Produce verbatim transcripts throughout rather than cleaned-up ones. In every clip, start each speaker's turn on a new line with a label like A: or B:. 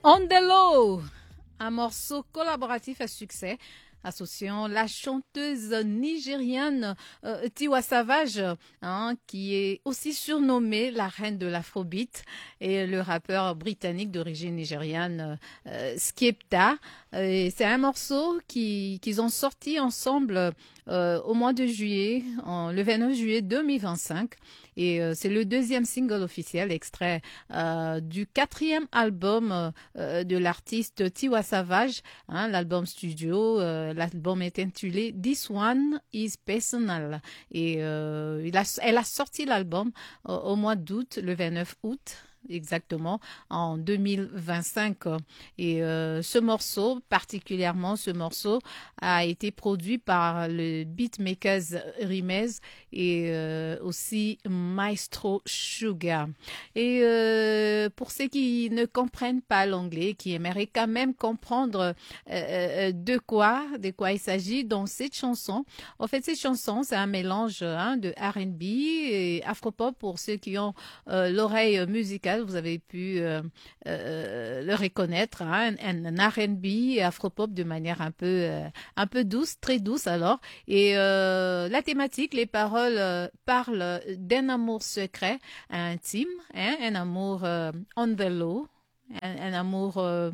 A: On the Low, un morceau collaboratif à succès associant la chanteuse nigériane euh, Tiwa Savage, hein, qui est aussi surnommée la reine de l'afrobeat, et le rappeur britannique d'origine nigériane euh, Skepta. Et c'est un morceau qui, qu'ils ont sorti ensemble euh, au mois de juillet, en, le vingt-neuf juillet deux mille vingt-cinq. Et euh, c'est le deuxième single officiel extrait euh, du quatrième album euh, de l'artiste Tiwa Savage, hein, l'album studio. Euh, l'album est intitulé This One Is Personal. Et euh, il a, elle a sorti l'album euh, au mois d'août, le vingt-neuf août. Exactement, en deux mille vingt-cinq. Et euh, ce morceau, particulièrement ce morceau, a été produit par le beatmakers Rimez et euh, aussi Maestro Sugar. Et euh, pour ceux qui ne comprennent pas l'anglais, qui aimeraient quand même comprendre euh, de quoi, de quoi il s'agit dans cette chanson. En fait, cette chanson, c'est un mélange hein, de R and B et afropop pour ceux qui ont euh, l'oreille musicale. Vous avez pu euh, euh, le reconnaître, hein, un, un R and B afropop de manière un peu, euh, un peu douce, très douce alors. Et euh, la thématique, les paroles euh, parlent d'un amour secret, intime, hein, un amour euh, on the low, un, un amour euh,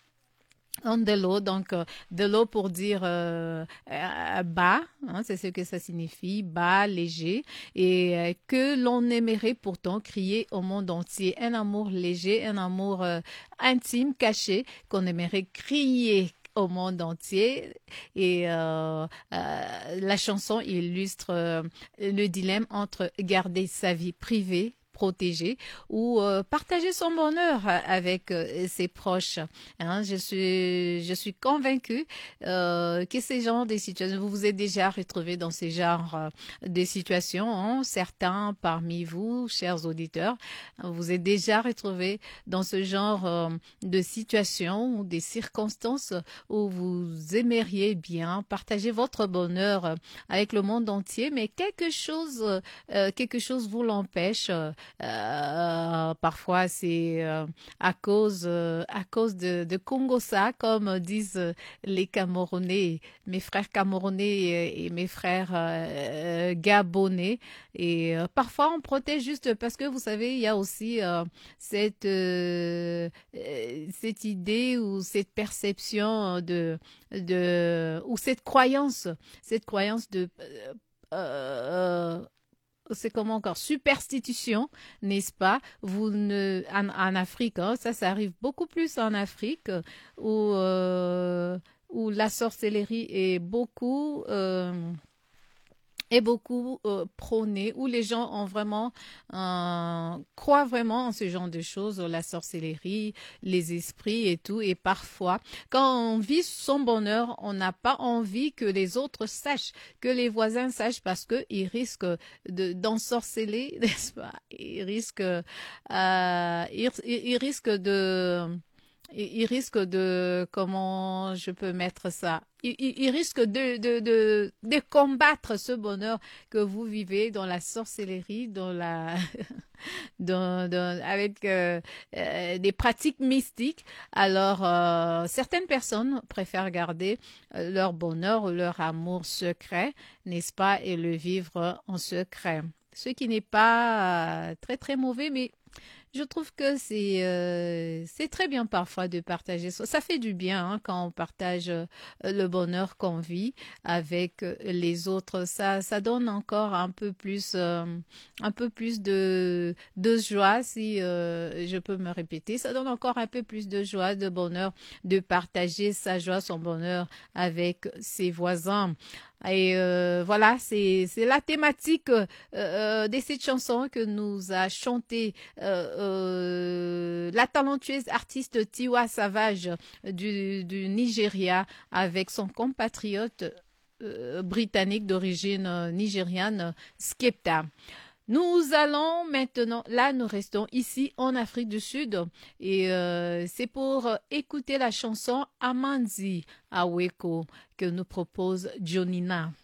A: on the low, donc euh, de low pour dire euh, euh, bas, hein, c'est ce que ça signifie, bas, léger, et euh, que l'on aimerait pourtant crier au monde entier. Un amour léger, un amour euh, intime, caché, qu'on aimerait crier au monde entier. Et euh, euh, la chanson illustre euh, le dilemme entre garder sa vie privée, protéger ou euh, partager son bonheur avec euh, ses proches. Hein, je suis, je suis convaincue euh, que ces genres de situations, vous vous êtes déjà retrouvés dans ces genres euh, de situations. Hein, certains parmi vous, chers auditeurs, vous êtes déjà retrouvés dans ce genre euh, de situations ou des circonstances où vous aimeriez bien partager votre bonheur avec le monde entier, mais quelque chose, euh, quelque chose vous l'empêche. Euh, Euh, parfois c'est euh, à cause euh, à cause de, de Congossa, comme disent les Camerounais, mes frères camerounais et, et mes frères euh, gabonais. Et euh, parfois on protège juste parce que vous savez il y a aussi euh, cette euh, cette idée ou cette perception de de ou cette croyance cette croyance de euh, euh, c'est comment encore superstition, n'est-ce pas? Vous ne en, en Afrique, hein, ça, ça arrive beaucoup plus en Afrique où euh, où la sorcellerie est beaucoup euh, est beaucoup euh, prônée, où les gens ont vraiment euh, croient vraiment en ce genre de choses, la sorcellerie, les esprits et tout. Et parfois, quand on vit son bonheur, on n'a pas envie que les autres sachent, que les voisins sachent, parce que ils risquent de d'ensorceler, n'est-ce pas? Ils risquent, euh, ils, ils risquent de il risque de, comment je peux mettre ça, il, il, il risque de, de, de, de combattre ce bonheur que vous vivez dans la sorcellerie, dans la, dans, dans, avec euh, euh, des pratiques mystiques. Alors, euh, certaines personnes préfèrent garder euh, leur bonheur ou leur amour secret, n'est-ce pas, et le vivre en secret. Ce qui n'est pas euh, très, très mauvais, mais je trouve que c'est euh, c'est très bien parfois de partager ça. Ça fait du bien hein, quand on partage euh, le bonheur qu'on vit avec euh, les autres. Ça ça donne encore un peu plus euh, un peu plus de de joie si euh, je peux me répéter. Ça donne encore un peu plus de joie, de bonheur de partager sa joie, son bonheur avec ses voisins. Et euh, voilà, c'est c'est la thématique euh, euh, de cette chanson que nous a chanté euh, euh, la talentueuse artiste Tiwa Savage du, du Nigeria avec son compatriote euh, britannique d'origine euh, nigériane Skepta. Nous allons maintenant, là nous restons ici en Afrique du Sud et euh, c'est pour écouter la chanson Amanzi Aweko que nous propose Jonina.